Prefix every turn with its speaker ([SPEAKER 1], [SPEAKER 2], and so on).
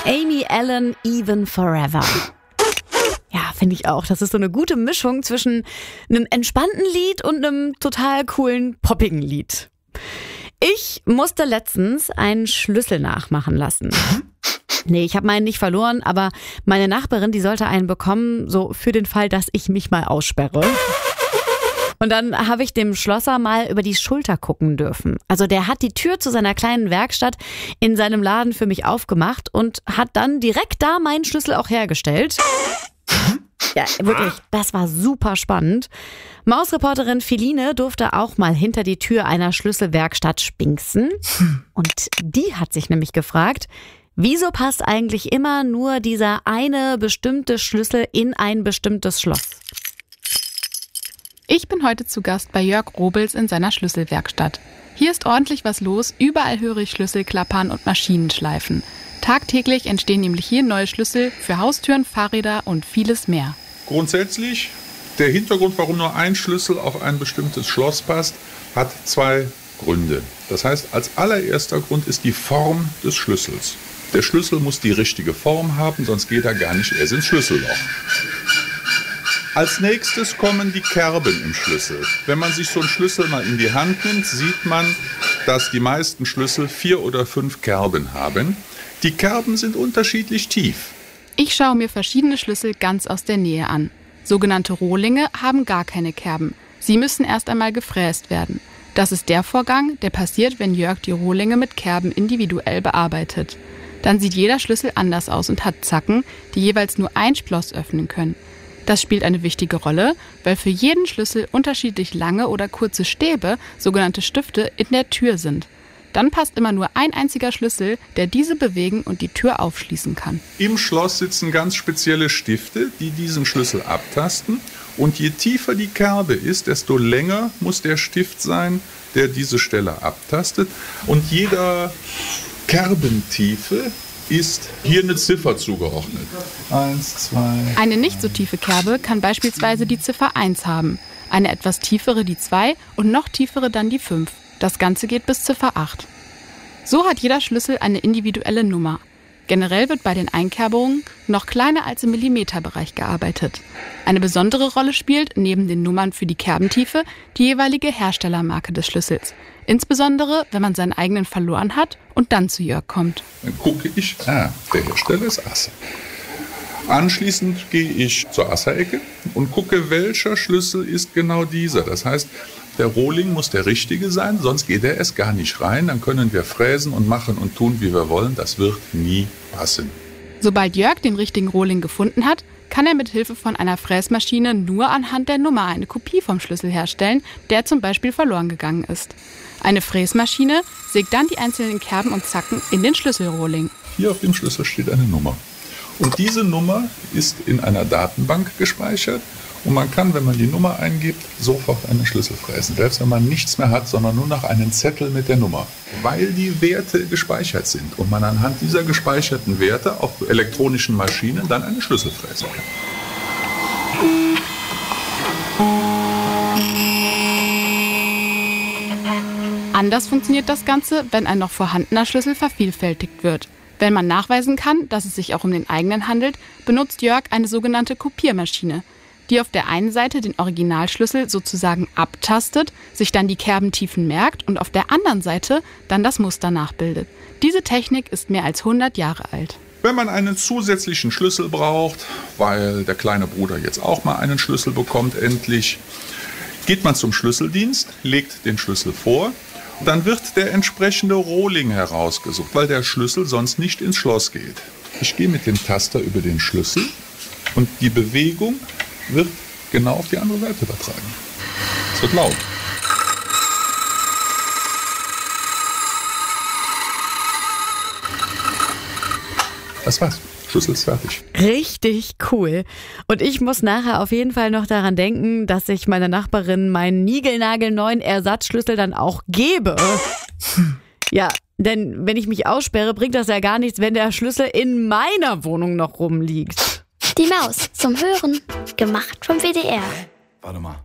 [SPEAKER 1] Amy Allen, Even Forever. Ja, finde ich auch. Das ist so eine gute Mischung zwischen einem entspannten Lied und einem total coolen, poppigen Lied. Ich musste letztens einen Schlüssel nachmachen lassen. Nee, ich habe meinen nicht verloren, aber meine Nachbarin, die sollte einen bekommen, so für den Fall, dass ich mich mal aussperre. Und dann habe ich dem Schlosser mal über die Schulter gucken dürfen. Also der hat die Tür zu seiner kleinen Werkstatt in seinem Laden für mich aufgemacht und hat dann direkt da meinen Schlüssel auch hergestellt. Ja, wirklich, das war super spannend. Mausreporterin Feline durfte auch mal hinter die Tür einer Schlüsselwerkstatt spinksen. Und die hat sich nämlich gefragt, wieso passt eigentlich immer nur dieser eine bestimmte Schlüssel in ein bestimmtes Schloss?
[SPEAKER 2] Ich bin heute zu Gast bei Jörg Robels in seiner Schlüsselwerkstatt. Hier ist ordentlich was los, überall höre ich Schlüssel klappern und Maschinen schleifen. Tagtäglich entstehen nämlich hier neue Schlüssel für Haustüren, Fahrräder und vieles mehr.
[SPEAKER 3] Grundsätzlich, der Hintergrund, warum nur ein Schlüssel auf ein bestimmtes Schloss passt, hat 2 Gründe. Das heißt, als allererster Grund ist die Form des Schlüssels. Der Schlüssel muss die richtige Form haben, sonst geht er gar nicht erst ins Schlüsselloch. Als nächstes kommen die Kerben im Schlüssel. Wenn man sich so einen Schlüssel mal in die Hand nimmt, sieht man, dass die meisten Schlüssel 4 oder 5 Kerben haben. Die Kerben sind unterschiedlich tief.
[SPEAKER 2] Ich schaue mir verschiedene Schlüssel ganz aus der Nähe an. Sogenannte Rohlinge haben gar keine Kerben. Sie müssen erst einmal gefräst werden. Das ist der Vorgang, der passiert, wenn Jörg die Rohlinge mit Kerben individuell bearbeitet. Dann sieht jeder Schlüssel anders aus und hat Zacken, die jeweils nur ein Schloss öffnen können. Das spielt eine wichtige Rolle, weil für jeden Schlüssel unterschiedlich lange oder kurze Stäbe, sogenannte Stifte, in der Tür sind. Dann passt immer nur ein einziger Schlüssel, der diese bewegen und die Tür aufschließen kann.
[SPEAKER 3] Im Schloss sitzen ganz spezielle Stifte, die diesen Schlüssel abtasten. Und je tiefer die Kerbe ist, desto länger muss der Stift sein, der diese Stelle abtastet. Und jeder Kerbentiefe ist hier eine Ziffer zugeordnet. 1, 2.
[SPEAKER 2] Eine nicht so tiefe Kerbe kann beispielsweise die Ziffer 1 haben, eine etwas tiefere die 2 und noch tiefere dann die 5. Das Ganze geht bis Ziffer 8. So hat jeder Schlüssel eine individuelle Nummer. Generell wird bei den Einkerbungen noch kleiner als im Millimeterbereich gearbeitet. Eine besondere Rolle spielt, neben den Nummern für die Kerbentiefe, die jeweilige Herstellermarke des Schlüssels. Insbesondere, wenn man seinen eigenen verloren hat und dann zu Jörg kommt.
[SPEAKER 3] Dann gucke ich, der Hersteller ist Asse. Anschließend gehe ich zur Asser-Ecke und gucke, welcher Schlüssel ist genau dieser. Das heißt, der Rohling muss der richtige sein, sonst geht er erst gar nicht rein. Dann können wir fräsen und machen und tun, wie wir wollen. Das wird nie passen.
[SPEAKER 2] Sobald Jörg den richtigen Rohling gefunden hat, kann er mit Hilfe von einer Fräsmaschine nur anhand der Nummer eine Kopie vom Schlüssel herstellen, der zum Beispiel verloren gegangen ist. Eine Fräsmaschine sägt dann die einzelnen Kerben und Zacken in den Schlüsselrohling.
[SPEAKER 3] Hier auf dem Schlüssel steht eine Nummer. Und diese Nummer ist in einer Datenbank gespeichert. Und man kann, wenn man die Nummer eingibt, sofort einen Schlüssel fräsen. Selbst wenn man nichts mehr hat, sondern nur noch einen Zettel mit der Nummer. Weil die Werte gespeichert sind und man anhand dieser gespeicherten Werte auf elektronischen Maschinen dann einen Schlüssel fräsen kann.
[SPEAKER 2] Anders funktioniert das Ganze, wenn ein noch vorhandener Schlüssel vervielfältigt wird. Wenn man nachweisen kann, dass es sich auch um den eigenen handelt, benutzt Jörg eine sogenannte Kopiermaschine, die auf der einen Seite den Originalschlüssel sozusagen abtastet, sich dann die Kerbentiefen merkt und auf der anderen Seite dann das Muster nachbildet. Diese Technik ist mehr als 100 Jahre alt.
[SPEAKER 3] Wenn man einen zusätzlichen Schlüssel braucht, weil der kleine Bruder jetzt auch mal einen Schlüssel bekommt, endlich, geht man zum Schlüsseldienst, legt den Schlüssel vor. Dann wird der entsprechende Rohling herausgesucht, weil der Schlüssel sonst nicht ins Schloss geht. Ich gehe mit dem Taster über den Schlüssel und die Bewegung wird genau auf die andere Seite übertragen. Es wird laut. Das war's. Schlüssel ist fertig.
[SPEAKER 1] Richtig cool. Und ich muss nachher auf jeden Fall noch daran denken, dass ich meiner Nachbarin meinen niegelnagelneuen Ersatzschlüssel dann auch gebe. Ja, denn wenn ich mich aussperre, bringt das ja gar nichts, wenn der Schlüssel in meiner Wohnung noch rumliegt.
[SPEAKER 4] Die Maus zum Hören, gemacht vom WDR.
[SPEAKER 5] Warte mal.